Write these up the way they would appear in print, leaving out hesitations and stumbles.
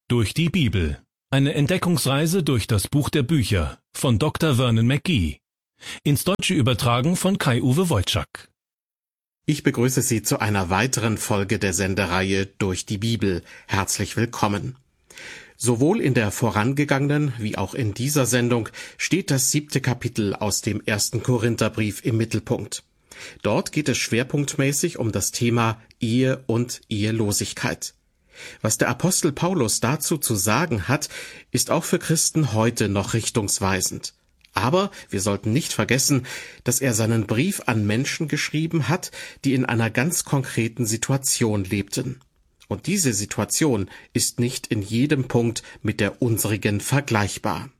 Durch die Bibel. Eine Entdeckungsreise durch das Buch der Bücher von Dr. Vernon McGee. Ins Deutsche übertragen von Kai-Uwe Wojczak. Ich begrüße Sie zu einer weiteren Folge der Sendereihe Durch die Bibel. Herzlich willkommen. Sowohl in der vorangegangenen wie auch in dieser Sendung steht das 7. Kapitel aus dem 1. Korintherbrief im Mittelpunkt. Dort geht es schwerpunktmäßig um das Thema Ehe und Ehelosigkeit. Was der Apostel Paulus dazu zu sagen hat, ist auch für Christen heute noch richtungsweisend. Aber wir sollten nicht vergessen, dass er seinen Brief an Menschen geschrieben hat, die in einer ganz konkreten Situation lebten. Und diese Situation ist nicht in jedem Punkt mit der unsrigen vergleichbar.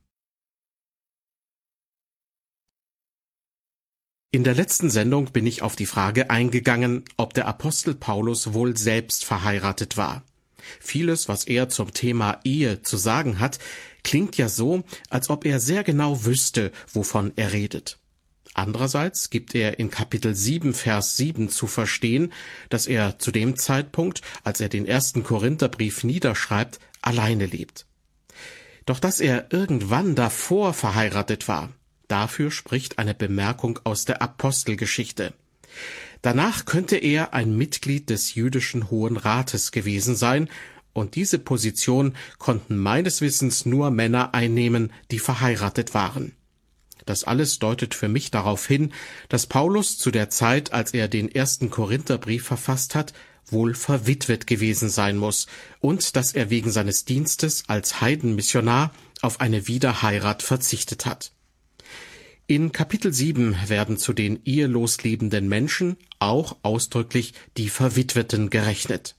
In der letzten Sendung bin ich auf die Frage eingegangen, ob der Apostel Paulus wohl selbst verheiratet war. Vieles, was er zum Thema Ehe zu sagen hat, klingt ja so, als ob er sehr genau wüsste, wovon er redet. Andererseits gibt er in Kapitel 7, Vers 7 zu verstehen, dass er zu dem Zeitpunkt, als er den 1. Korintherbrief niederschreibt, alleine lebt. Doch dass er irgendwann davor verheiratet war, dafür spricht eine Bemerkung aus der Apostelgeschichte. Danach könnte er ein Mitglied des jüdischen Hohen Rates gewesen sein, und diese Position konnten meines Wissens nur Männer einnehmen, die verheiratet waren. Das alles deutet für mich darauf hin, dass Paulus zu der Zeit, als er den 1. Korintherbrief verfasst hat, wohl verwitwet gewesen sein muss und dass er wegen seines Dienstes als Heidenmissionar auf eine Wiederheirat verzichtet hat. In Kapitel 7 werden zu den ehelos lebenden Menschen auch ausdrücklich die Verwitweten gerechnet.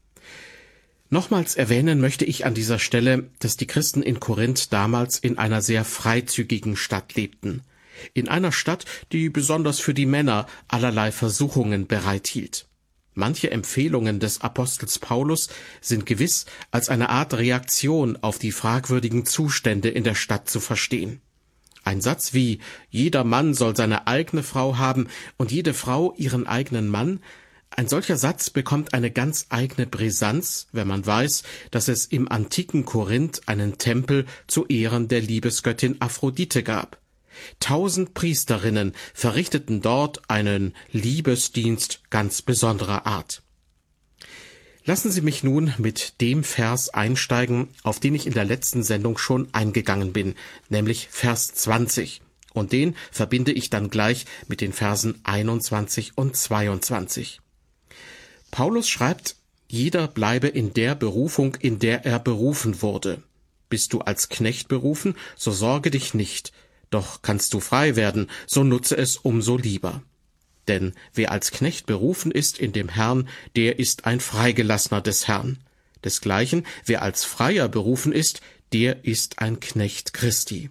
Nochmals erwähnen möchte ich an dieser Stelle, dass die Christen in Korinth damals in einer sehr freizügigen Stadt lebten. In einer Stadt, die besonders für die Männer allerlei Versuchungen bereithielt. Manche Empfehlungen des Apostels Paulus sind gewiss als eine Art Reaktion auf die fragwürdigen Zustände in der Stadt zu verstehen. Ein Satz wie »Jeder Mann soll seine eigene Frau haben und jede Frau ihren eigenen Mann«, ein solcher Satz bekommt eine ganz eigene Brisanz, wenn man weiß, dass es im antiken Korinth einen Tempel zu Ehren der Liebesgöttin Aphrodite gab. 1000 Priesterinnen verrichteten dort einen Liebesdienst ganz besonderer Art. Lassen Sie mich nun mit dem Vers einsteigen, auf den ich in der letzten Sendung schon eingegangen bin, nämlich Vers 20. Und den verbinde ich dann gleich mit den Versen 21 und 22. Paulus schreibt, jeder bleibe in der Berufung, in der er berufen wurde. Bist du als Knecht berufen, so sorge dich nicht. Doch kannst du frei werden, so nutze es umso lieber. Denn wer als Knecht berufen ist in dem Herrn, der ist ein Freigelassener des Herrn. Desgleichen, wer als Freier berufen ist, der ist ein Knecht Christi.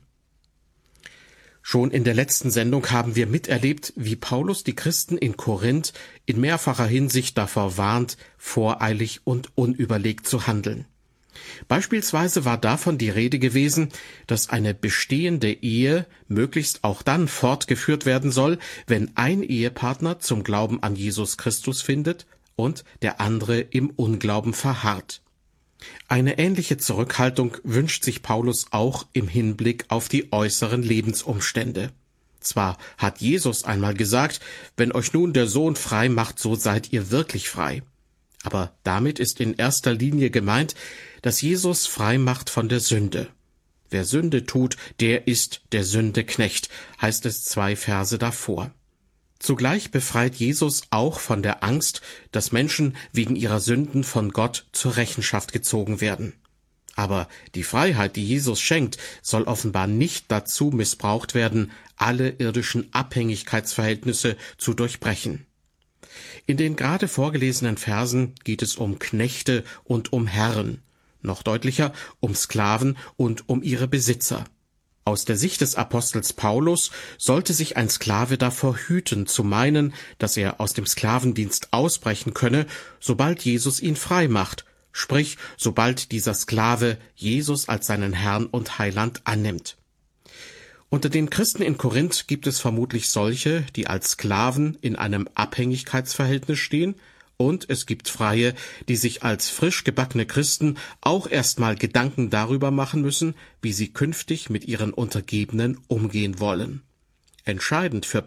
Schon in der letzten Sendung haben wir miterlebt, wie Paulus die Christen in Korinth in mehrfacher Hinsicht davor warnt, voreilig und unüberlegt zu handeln. Beispielsweise war davon die Rede gewesen, dass eine bestehende Ehe möglichst auch dann fortgeführt werden soll, wenn ein Ehepartner zum Glauben an Jesus Christus findet und der andere im Unglauben verharrt. Eine ähnliche Zurückhaltung wünscht sich Paulus auch im Hinblick auf die äußeren Lebensumstände. Zwar hat Jesus einmal gesagt, wenn euch nun der Sohn frei macht, so seid ihr wirklich frei. Aber damit ist in erster Linie gemeint, dass Jesus frei macht von der Sünde. Wer Sünde tut, der ist der Sünde Knecht, heißt es 2 Verse davor. Zugleich befreit Jesus auch von der Angst, dass Menschen wegen ihrer Sünden von Gott zur Rechenschaft gezogen werden. Aber die Freiheit, die Jesus schenkt, soll offenbar nicht dazu missbraucht werden, alle irdischen Abhängigkeitsverhältnisse zu durchbrechen. In den gerade vorgelesenen Versen geht es um Knechte und um Herren, noch deutlicher um Sklaven und um ihre Besitzer. Aus der Sicht des Apostels Paulus sollte sich ein Sklave davor hüten, zu meinen, dass er aus dem Sklavendienst ausbrechen könne, sobald Jesus ihn frei macht, sprich, sobald dieser Sklave Jesus als seinen Herrn und Heiland annimmt. Unter den Christen in Korinth gibt es vermutlich solche, die als Sklaven in einem Abhängigkeitsverhältnis stehen Und es gibt Freie, die sich als frisch gebackene Christen auch erstmal Gedanken darüber machen müssen, wie sie künftig mit ihren Untergebenen umgehen wollen. Entscheidend für